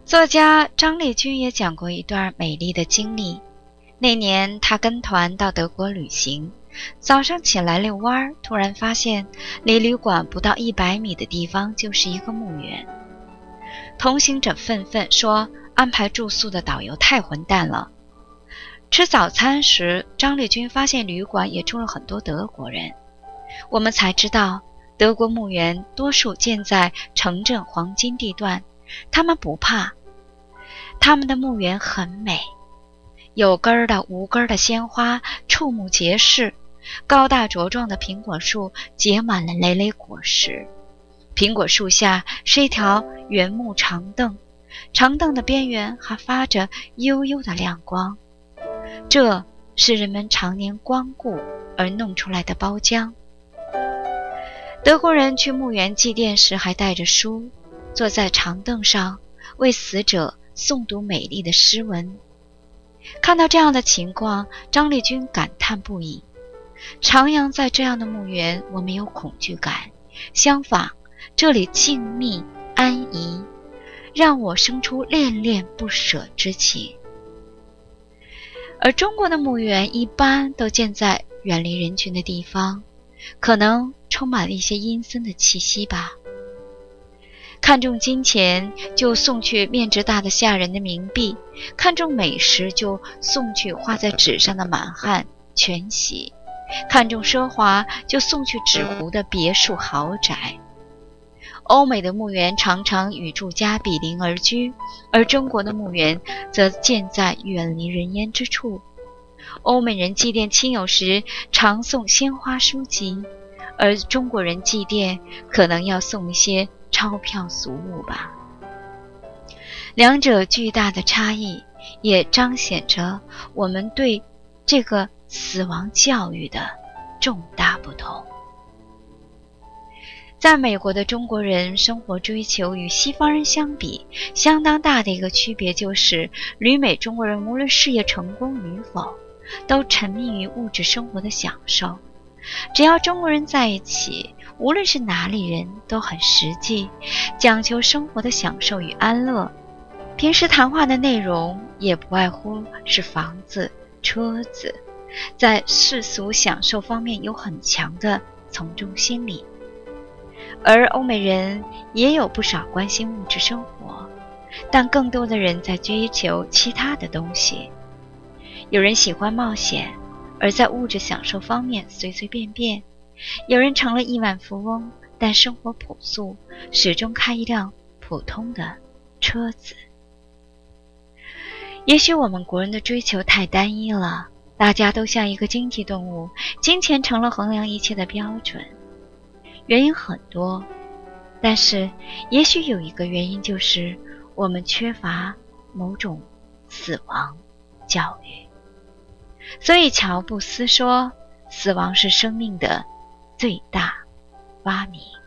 作家张丽君也讲过一段美丽的经历。那年她跟团到德国旅行，早上起来遛弯，突然发现离旅馆不到100米的地方就是一个墓园。同行者愤愤说，安排住宿的导游太混蛋了。吃早餐时，张丽君发现旅馆也住了很多德国人。我们才知道，德国墓园多数建在城镇黄金地段，他们不怕。他们的墓园很美，有根儿的无根儿的鲜花触目皆视，高大茁壮的苹果树结满了累累果实。苹果树下是一条原木长凳，长凳的边缘还发着幽幽的亮光。这是人们常年光顾而弄出来的包浆。德国人去墓园祭奠时还带着书，坐在长凳上为死者诵读美丽的诗文。看到这样的情况，张丽君感叹不已。徜徉在这样的墓园，我没有恐惧感，相反，这里静谧安逸，让我生出恋恋不舍之情。而中国的墓园一般都建在远离人群的地方，可能充满了一些阴森的气息吧。看重金钱就送去面值大的吓人的冥币，看重美食就送去画在纸上的满汉全席，看重奢华就送去纸糊的别墅豪宅。欧美的墓园常常与住家比邻而居，而中国的墓园则建在远离人烟之处。欧美人祭奠亲友时常送鲜花书籍，而中国人祭奠可能要送一些钞票俗物吧。两者巨大的差异也彰显着我们对这个死亡教育的重大不同。在美国的中国人生活追求与西方人相比，相当大的一个区别就是，旅美中国人无论事业成功与否，都沉迷于物质生活的享受。只要中国人在一起，无论是哪里人，都很实际，讲求生活的享受与安乐。平时谈话的内容也不外乎是房子、车子，在世俗享受方面有很强的从众心理。而欧美人也有不少关心物质生活，但更多的人在追求其他的东西。有人喜欢冒险，而在物质享受方面随随便便；有人成了亿万富翁，但生活朴素，始终开一辆普通的车子。也许我们国人的追求太单一了，大家都像一个经济动物，金钱成了衡量一切的标准。原因很多，但是也许有一个原因，就是我们缺乏某种死亡教育。所以乔布斯说，死亡是生命的最大发明。